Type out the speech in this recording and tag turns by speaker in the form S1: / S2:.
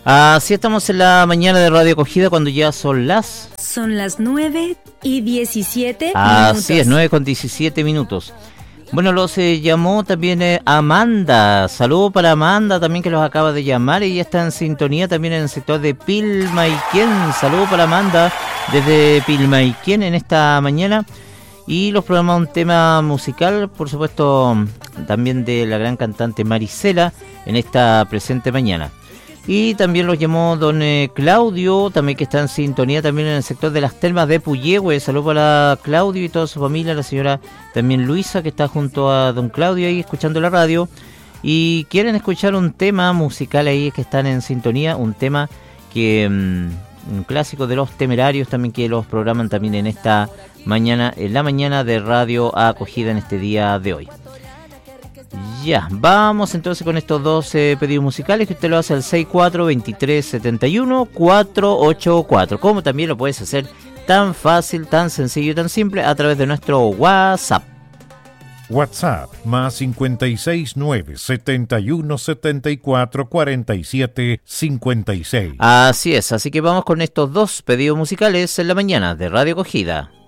S1: Así estamos en la mañana de Radio Acogida cuando ya son las...
S2: Son las 9:17
S1: Así
S2: minutos.
S1: es, 9:17 minutos. Bueno, los llamó también Amanda. Saludo para Amanda también, que los acaba de llamar. Ella está en sintonía también en el sector de Pilmaiquén. Saludo para Amanda desde Pilmaiquén en esta mañana. Y los programas un tema musical, por supuesto, también de la gran cantante Marisela en esta presente mañana. Y también los llamó don Claudio, también que está en sintonía también en el sector de las Termas de Puyehue. Saludos para Claudio y toda su familia, la señora también Luisa, que está junto a don Claudio ahí escuchando la radio. Y quieren escuchar un tema musical ahí, que están en sintonía, un tema que... un clásico de los Temerarios también, que los programan también en esta mañana, en la mañana de Radio Acogida en este día de hoy. Ya, vamos entonces con estos dos pedidos musicales, que usted lo hace al 64-23-71-484, como también lo puedes hacer tan fácil, tan sencillo y tan simple a través de nuestro WhatsApp.
S3: WhatsApp más 569 71 74 47 56.
S1: Así es, así que vamos con estos dos pedidos musicales en la mañana de Radio Acogida.